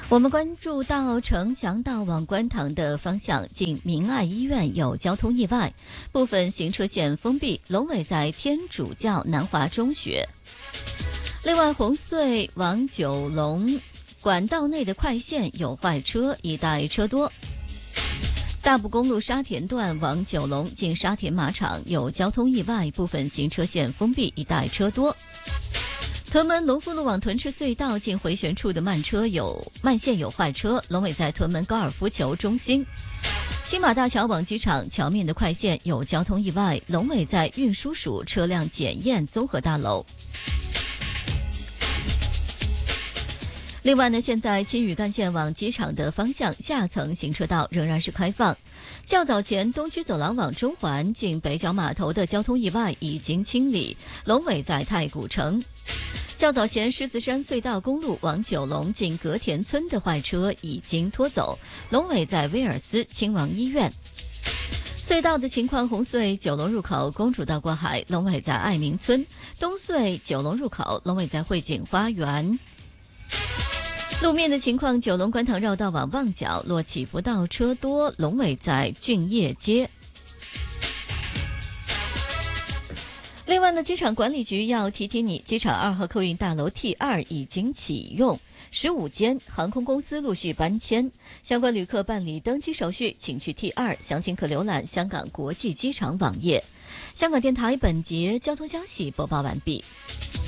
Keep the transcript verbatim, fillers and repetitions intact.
我们关注到城翔道往观塘的方向，近明爱医院有交通意外，部分行车线封闭。龙尾在天主教南华中学。另外，红隧往九龙管道内的快线有坏车，一带车多。大埔公路沙田段往九龙近沙田马场有交通意外，部分行车线封闭，一带车多。屯门龙富路往屯赤隧道近回旋处的慢车有慢线有坏车，龙尾在屯门高尔夫球中心。金马大桥往机场桥面的快线有交通意外，龙尾在运输署车辆检验综合大楼。另外呢，现在青屿干线往机场的方向下层行车道仍然是开放。较早前东区走廊往中环近北角码头的交通意外已经清理，龙尾在太古城。较早前狮子山隧道公路往九龙近隔田村的坏车已经拖走，龙尾在威尔斯亲王医院。隧道的情况，红隧九龙入口公主道过海，龙尾在爱民村；东隧九龙入口，龙尾在汇景花园。路面的情况，九龙观塘绕道往旺角落起伏道车多，龙尾在俊业街。另外呢，机场管理局要提提你，机场二号客运大楼 T 二 已经启用，十五间航空公司陆续搬迁，相关旅客办理登机手续，请去 T 二，详情可浏览香港国际机场网页。香港电台本节交通消息播报完毕。